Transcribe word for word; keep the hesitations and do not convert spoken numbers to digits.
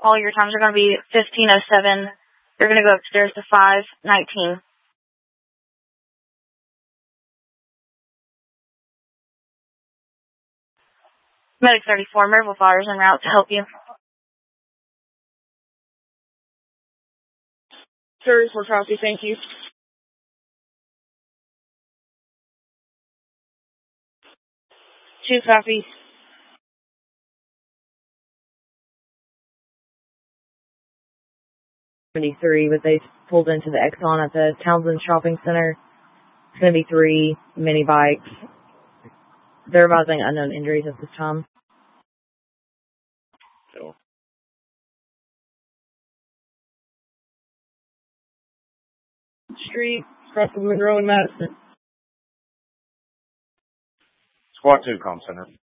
All your times are going to be fifteen oh seven. You're going to go upstairs to five nineteen. Medic thirty-four, Maryville Fire's en route to help you. thirty-four copy, thank you. Two copy. seventy-three, but they pulled into the Exxon at the Townsend Shopping Center. It's going to be three mini bikes. They're advising unknown injuries at this time. So. Street, across the Monroe and Madison. Squad two, comm center.